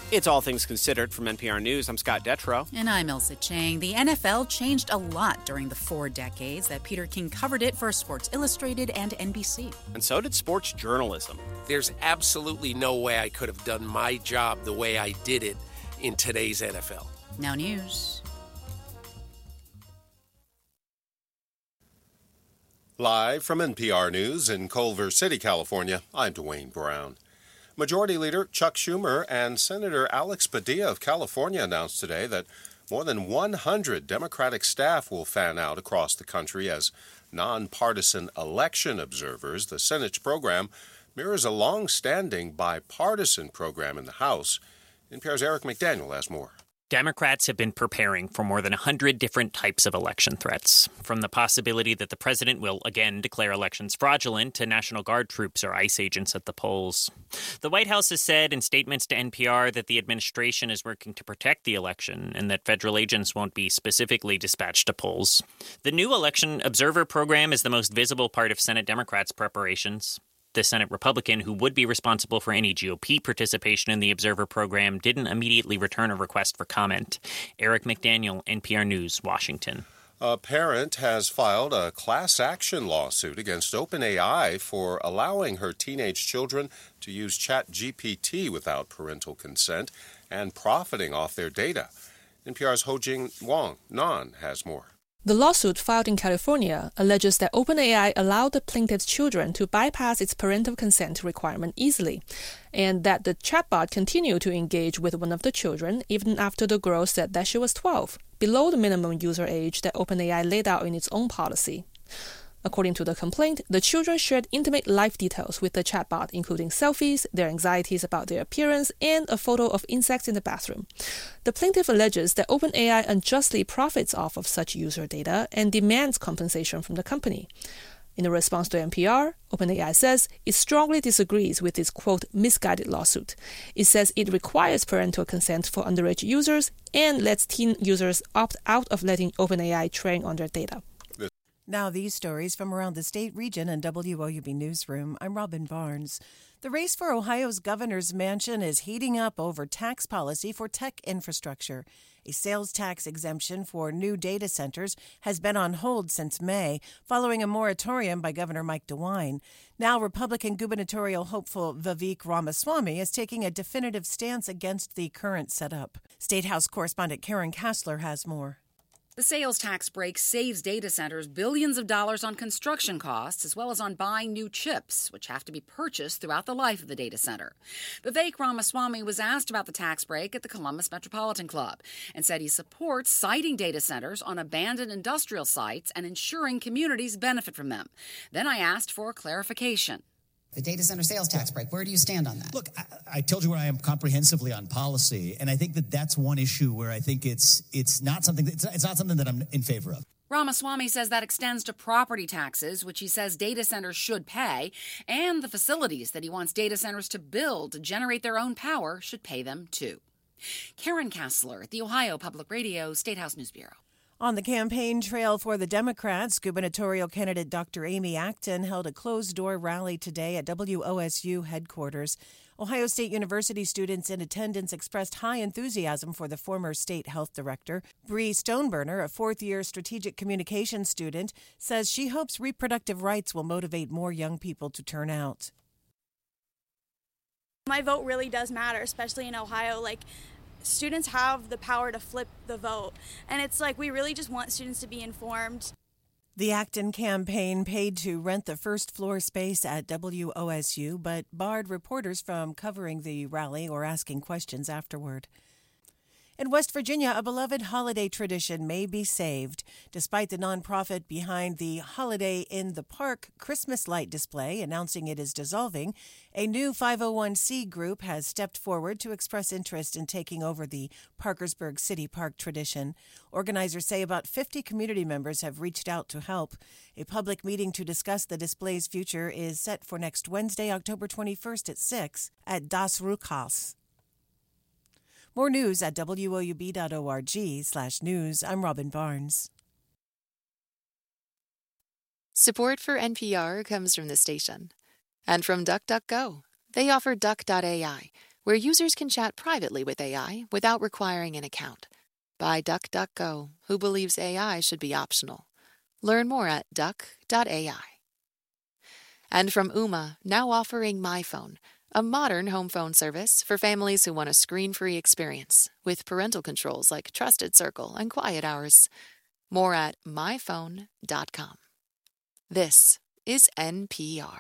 It's All Things Considered from NPR News. I'm Scott Detrow. And I'm Ilsa Chang. The NFL changed a lot during the 4 decades that Peter King covered it for Sports Illustrated and NBC. And so did sports journalism. There's absolutely no way I could have done my job the way I did it in today's NFL. Now news. Live from NPR News in Culver City, California, I'm Dwayne Brown. Majority Leader Chuck Schumer and Senator Alex Padilla of California announced today that more than 100 Democratic staff will fan out across the country as nonpartisan election observers. The Senate's program mirrors a long-standing bipartisan program in the House. NPR's Eric McDaniel has more. Democrats have been preparing for more than 100 different types of election threats, from the possibility that the president will again declare elections fraudulent to National Guard troops or ICE agents at the polls. The White House has said in statements to NPR that the administration is working to protect the election and that federal agents won't be specifically dispatched to polls. The new election observer program is the most visible part of Senate Democrats' preparations. The Senate Republican who would be responsible for any GOP participation in the Observer program didn't immediately return a request for comment. Eric McDaniel, NPR News, Washington. A parent has filed a class action lawsuit against OpenAI for allowing her teenage children to use ChatGPT without parental consent and profiting off their data. NPR's Ho-Jing Nan has more. The lawsuit filed in California alleges that OpenAI allowed the plaintiff's children to bypass its parental consent requirement easily, and that the chatbot continued to engage with one of the children even after the girl said that she was 12, below the minimum user age that OpenAI laid out in its own policy. According to the complaint, the children shared intimate life details with the chatbot, including selfies, their anxieties about their appearance, and a photo of insects in the bathroom. The plaintiff alleges that OpenAI unjustly profits off of such user data and demands compensation from the company. In a response to NPR, OpenAI says it strongly disagrees with its, quote, misguided lawsuit. It says it requires parental consent for underage users and lets teen users opt out of letting OpenAI train on their data. Now these stories from around the state, region, and WOUB Newsroom. I'm Robin Barnes. The race for Ohio's governor's mansion is heating up over tax policy for tech infrastructure. A sales tax exemption for new data centers has been on hold since May, following a moratorium by Governor Mike DeWine. Now Republican gubernatorial hopeful Vivek Ramaswamy is taking a definitive stance against the current setup. State House correspondent Karen Kassler has more. The sales tax break saves data centers billions of dollars on construction costs, as well as on buying new chips, which have to be purchased throughout the life of the data center. Vivek Ramaswamy was asked about the tax break at the Columbus Metropolitan Club and said he supports siting data centers on abandoned industrial sites and ensuring communities benefit from them. Then I asked for clarification. The data center sales tax break, where do you stand on that? Look, I told you where I am comprehensively on policy, and I think that that's one issue where I think it's not something that I'm in favor of. Ramaswamy says that extends to property taxes, which he says data centers should pay, and the facilities that he wants data centers to build to generate their own power should pay them too. Karen Kassler at the Ohio Public Radio State House News Bureau. On the campaign trail for the Democrats, gubernatorial candidate Dr. Amy Acton held a closed-door rally today at WOSU headquarters. Ohio State University students in attendance expressed high enthusiasm for the former state health director. Bree Stoneburner, a fourth-year strategic communications student, says she hopes reproductive rights will motivate more young people to turn out. My vote really does matter, especially in Ohio. Students have the power to flip the vote, and it's we really just want students to be informed. The Acton campaign paid to rent the first floor space at WOSU, but barred reporters from covering the rally or asking questions afterward. In West Virginia, a beloved holiday tradition may be saved. Despite the nonprofit behind the Holiday in the Park Christmas light display announcing it is dissolving, a new 501c group has stepped forward to express interest in taking over the Parkersburg City Park tradition. Organizers say about 50 community members have reached out to help. A public meeting to discuss the display's future is set for next Wednesday, October 21st at 6 at Das Ruckhaus. More news at woub.org/news. I'm Robin Barnes. Support for NPR comes from the station and from DuckDuckGo. They offer Duck.ai, where users can chat privately with AI without requiring an account. By DuckDuckGo, who believes AI should be optional. Learn more at duck.ai. And from Ooma, now offering MyPhone, a modern home phone service for families who want a screen-free experience with parental controls like Trusted Circle and Quiet Hours. More at myphone.com. This is NPR.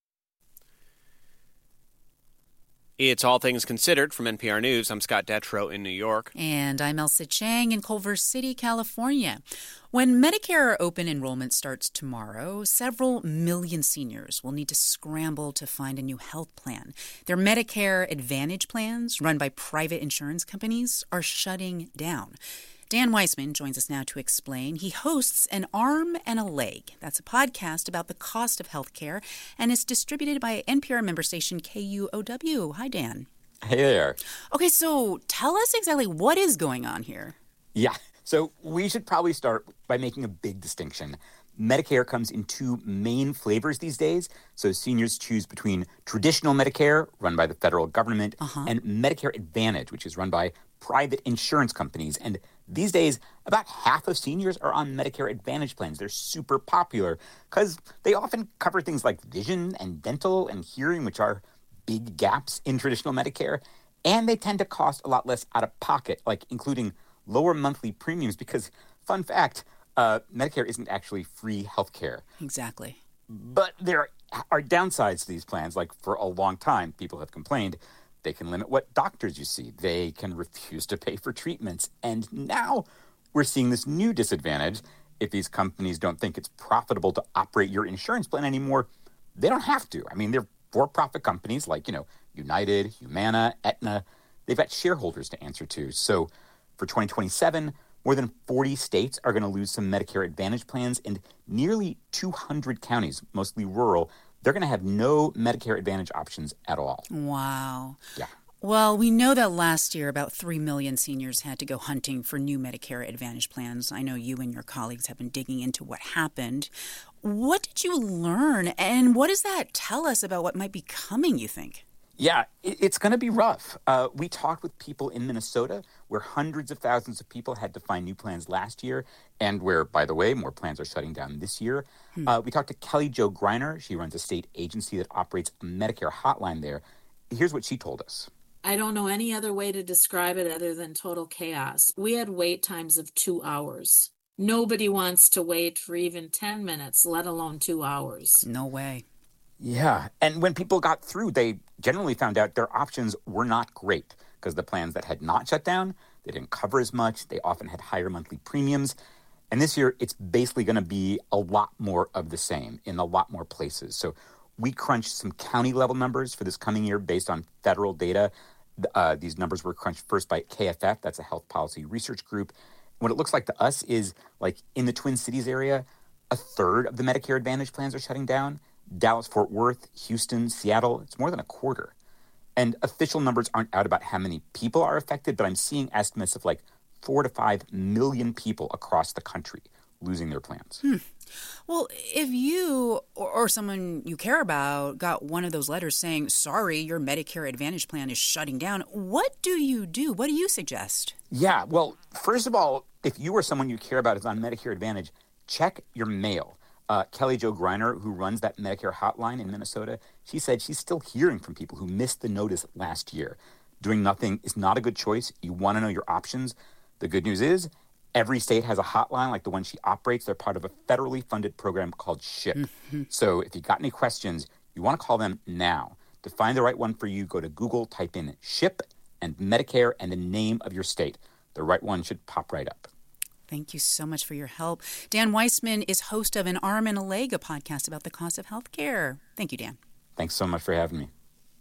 It's All Things Considered from NPR News. I'm Scott Detrow in New York. And I'm Elsa Chang in Culver City, California. When Medicare open enrollment starts tomorrow, several million seniors will need to scramble to find a new health plan. Their Medicare Advantage plans, run by private insurance companies, are shutting down. Dan Weissman joins us now to explain. He hosts An Arm and a Leg. That's a podcast about the cost of health care, and it's distributed by NPR member station KUOW. Hi, Dan. Hey there. Okay, so tell us exactly what is going on here. Yeah, so we should probably start by making a big distinction. Medicare comes in two main flavors these days. So seniors choose between traditional Medicare, run by the federal government, and Medicare Advantage, which is run by private insurance companies. And these days, about half of seniors are on Medicare Advantage plans. They're super popular because they often cover things like vision and dental and hearing, which are big gaps in traditional Medicare. And they tend to cost a lot less out of pocket, like including lower monthly premiums because, fun fact, Medicare isn't actually free health care. Exactly. But there are downsides to these plans. Like for a long time, people have complained they can limit what doctors you see. They can refuse to pay for treatments. And now we're seeing this new disadvantage. If these companies don't think it's profitable to operate your insurance plan anymore, they don't have to. I mean, they're for-profit companies like, United, Humana, Aetna. They've got shareholders to answer to. So for 2027, more than 40 states are going to lose some Medicare Advantage plans, and nearly 200 counties, mostly rural, they're going to have no Medicare Advantage options at all. Wow. Yeah. Well, we know that last year about 3 million seniors had to go hunting for new Medicare Advantage plans. I know you and your colleagues have been digging into what happened. What did you learn, and what does that tell us about what might be coming, you think? Yeah, it's going to be rough. We talked with people in Minnesota where hundreds of thousands of people had to find new plans last year and where, by the way, more plans are shutting down this year. We talked to Kelly Jo Greiner. She runs a state agency that operates a Medicare hotline there. Here's what she told us. I don't know any other way to describe it other than total chaos. We had wait times of 2 hours. Nobody wants to wait for even 10 minutes, let alone 2 hours. No way. Yeah, and when people got through, they generally found out their options were not great because the plans that had not shut down, they didn't cover as much. They often had higher monthly premiums. And this year, it's basically going to be a lot more of the same in a lot more places. So we crunched some county-level numbers for this coming year based on federal data. These numbers were crunched first by KFF. That's a health policy research group. What it looks like to us is, like, in the Twin Cities area, a third of the Medicare Advantage plans are shutting down. Dallas-Fort Worth, Houston, Seattle, it's more than a quarter. And official numbers aren't out about how many people are affected, but I'm seeing estimates of like 4 to 5 million people across the country losing their plans. Well, if you or someone you care about got one of those letters saying, sorry, your Medicare Advantage plan is shutting down, what do you do? What do you suggest? Yeah, well, first of all, if you or someone you care about is on Medicare Advantage, check your mail. Kelly Jo Greiner, who runs that Medicare hotline in Minnesota, she said she's still hearing from people who missed the notice last year. Doing nothing is not a good choice. You want to know your options. The good news is every state has a hotline like the one she operates. They're part of a federally funded program called SHIP. So if you got any questions, you want to call them now. To find the right one for you, go to Google, type in SHIP and Medicare and the name of your state. The right one should pop right up. Thank you so much for your help. Dan Weissman is host of An Arm and a Leg, a podcast about the cost of health care. Thank you, Dan. Thanks so much for having me.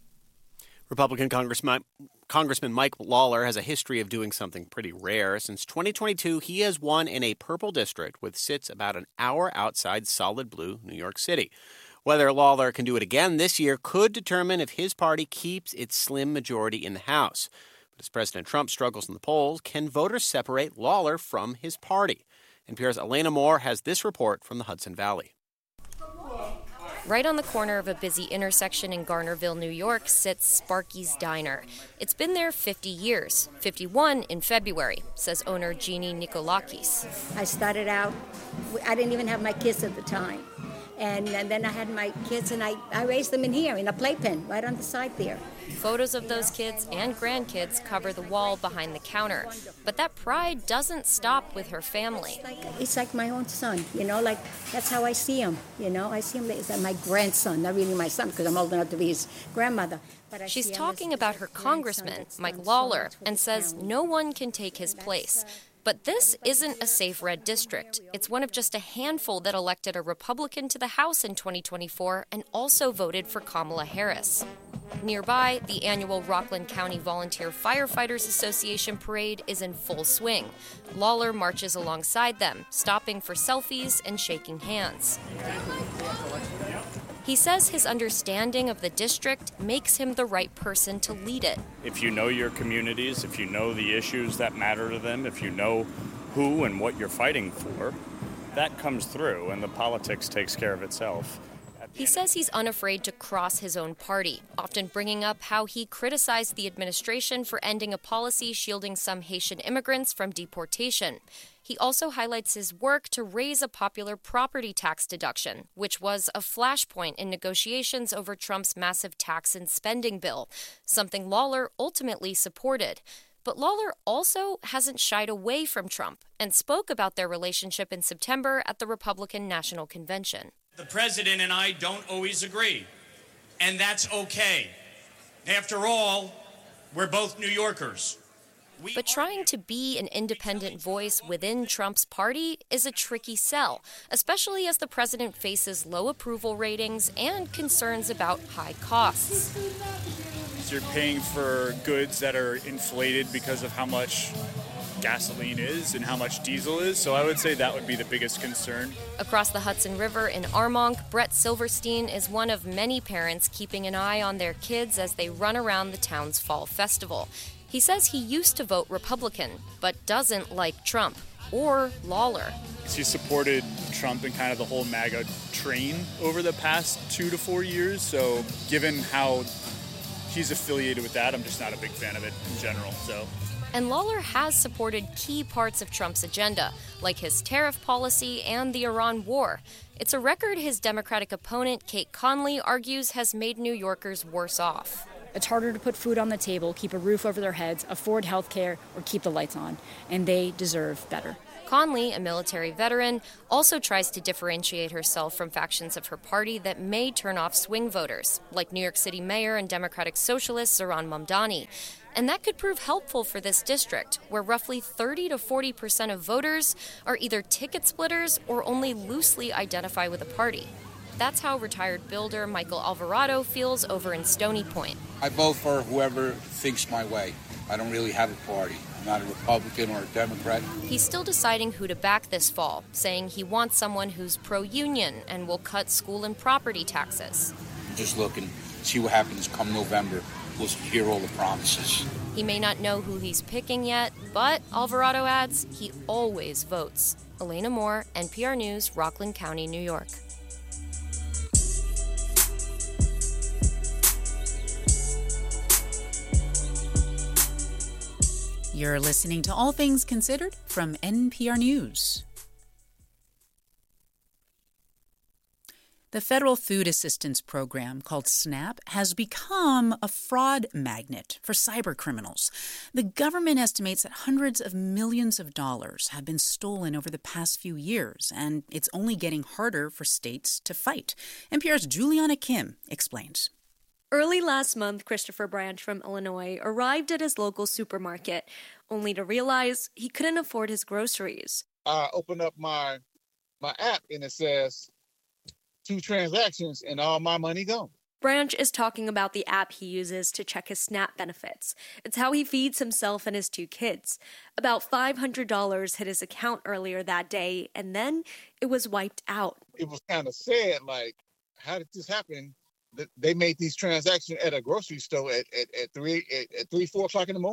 Republican Congressman Mike Lawler has a history of doing something pretty rare. Since 2022, he has won in a purple district, which sits about an hour outside solid blue New York City. Whether Lawler can do it again this year could determine if his party keeps its slim majority in the House. As President Trump struggles in the polls, can voters separate Lawler from his party? NPR's Elena Moore has this report from the Hudson Valley. Right on the corner of a busy intersection in Garnerville, New York, sits Sparky's Diner. It's been there 50 years, 51 in February, says owner Jeannie Nikolakis. I started out, I didn't even have my kids at the time. And then I had my kids, and I raised them in here, in a playpen, right on the side there. Photos of those kids and grandkids cover the wall behind the counter. But that pride doesn't stop with her family. It's like my own son, like that's how I see him, I see him as my grandson, not really my son, because I'm old enough to be his grandmother. But she's talking about her congressman, Mike Lawler, and says no one can take his place. But this isn't a safe red district. It's one of just a handful that elected a Republican to the House in 2024 and also voted for Kamala Harris. Nearby, the annual Rockland County Volunteer Firefighters Association parade is in full swing. Lawler marches alongside them, stopping for selfies and shaking hands. He says his understanding of the district makes him the right person to lead it. If you know your communities, if you know the issues that matter to them, if you know who and what you're fighting for, that comes through and the politics takes care of itself. He says he's unafraid to cross his own party, often bringing up how he criticized the administration for ending a policy shielding some Haitian immigrants from deportation. He also highlights his work to raise a popular property tax deduction, which was a flashpoint in negotiations over Trump's massive tax and spending bill, something Lawler ultimately supported. But Lawler also hasn't shied away from Trump and spoke about their relationship in September at the Republican National Convention. The president and I don't always agree, and that's okay. After all, we're both New Yorkers. But trying to be an independent voice within Trump's party is a tricky sell, especially as the president faces low approval ratings and concerns about high costs. You're paying for goods that are inflated because of how much gasoline is and how much diesel is, so I would say that would be the biggest concern. Across the Hudson River in Armonk, Brett Silverstein is one of many parents keeping an eye on their kids as they run around the town's fall festival. He says he used to vote Republican, but doesn't like Trump or Lawler. He supported Trump and kind of the whole MAGA train over the past 2 to 4 years, so given how he's affiliated with that, I'm just not a big fan of it in general. And Lawler has supported key parts of Trump's agenda, like his tariff policy and the Iran war. It's a record his Democratic opponent, Kate Conley, argues has made New Yorkers worse off. It's harder to put food on the table, keep a roof over their heads, afford health care, or keep the lights on, and they deserve better. Conley, a military veteran, also tries to differentiate herself from factions of her party that may turn off swing voters, like New York City Mayor and Democratic Socialist Zohran Mamdani. And that could prove helpful for this district, where roughly 30 to 40% of voters are either ticket splitters or only loosely identify with a party. That's how retired builder Michael Alvarado feels over in Stony Point. I vote for whoever thinks my way. I don't really have a party. I'm not a Republican or a Democrat. He's still deciding who to back this fall, saying he wants someone who's pro-union and will cut school and property taxes. Just look and see what happens come November. We'll hear all the promises. He may not know who he's picking yet, but Alvarado adds he always votes. Elena Moore, NPR News, Rockland County, New York. You're listening to All Things Considered from NPR News. The Federal Food Assistance Program, called SNAP, has become a fraud magnet for cybercriminals. The government estimates that hundreds of millions of dollars have been stolen over the past few years, and it's only getting harder for states to fight. NPR's Juliana Kim explains. Early last month, Christopher Branch from Illinois arrived at his local supermarket, only to realize he couldn't afford his groceries. I opened up my app and it says 2 transactions and all my money gone. Branch is talking about the app he uses to check his SNAP benefits. It's how he feeds himself and his 2 kids. About $500 hit his account earlier that day, and then it was wiped out. It was kind of sad, like, how did this happen? They made these transactions at a grocery store at 3, 4 o'clock in the morning.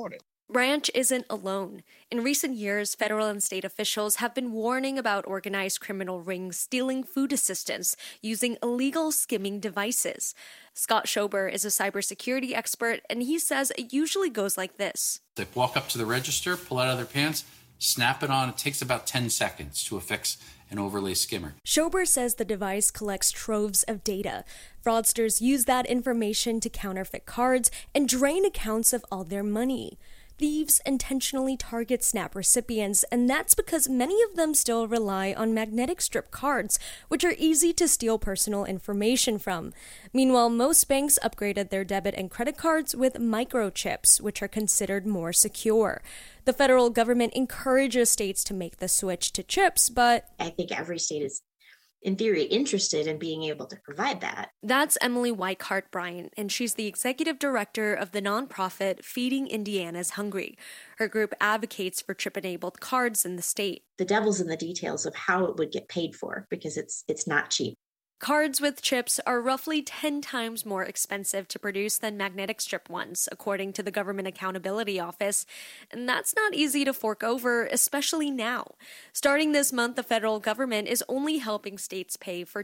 Branch isn't alone. In recent years, federal and state officials have been warning about organized criminal rings stealing food assistance using illegal skimming devices. Scott Schober is a cybersecurity expert, and he says it usually goes like this. They walk up to the register, pull out of their pants, snap it on. It takes about 10 seconds to affix an overlay skimmer. Schober says the device collects troves of data. Fraudsters use that information to counterfeit cards and drain accounts of all their money. Thieves intentionally target SNAP recipients, and that's because many of them still rely on magnetic strip cards, which are easy to steal personal information from. Meanwhile, most banks upgraded their debit and credit cards with microchips, which are considered more secure. The federal government encourages states to make the switch to chips, but I think every state is, in theory, interested in being able to provide that. That's Emily Weichart Bryant, and she's the executive director of the nonprofit Feeding Indiana's Hungry. Her group advocates for chip-enabled cards in the state. The devil's in the details of how it would get paid for, because it's not cheap. Cards with chips are roughly 10 times more expensive to produce than magnetic strip ones, according to the Government Accountability Office. And that's not easy to fork over, especially now. Starting this month, the federal government is only helping states pay for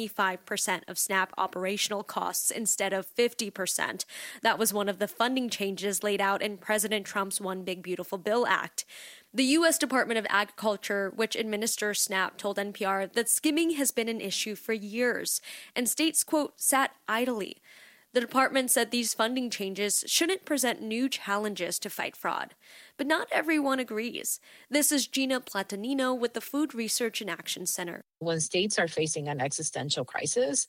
25% of SNAP operational costs instead of 50%. That was one of the funding changes laid out in President Trump's One Big Beautiful Bill Act. The U.S. Department of Agriculture, which administers SNAP, told NPR that skimming has been an issue for years, and states, quote, sat idly. The department said these funding changes shouldn't present new challenges to fight fraud. But not everyone agrees. This is Gina Platanino with the Food Research and Action Center. When states are facing an existential crisis,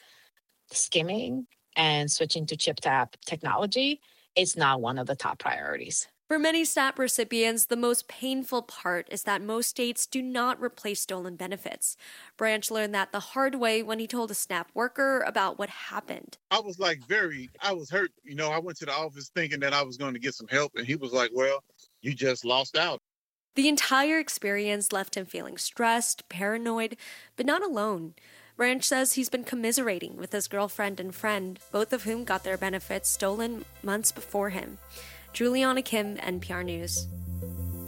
skimming and switching to chip-tap technology is not one of the top priorities. For many SNAP recipients, the most painful part is that most states do not replace stolen benefits. Branch learned that the hard way when he told a SNAP worker about what happened. I was hurt. I went to the office thinking that I was going to get some help, and he was like, well, you just lost out. The entire experience left him feeling stressed, paranoid, but not alone. Branch says he's been commiserating with his girlfriend and friend, both of whom got their benefits stolen months before him. Juliana Kim, NPR News.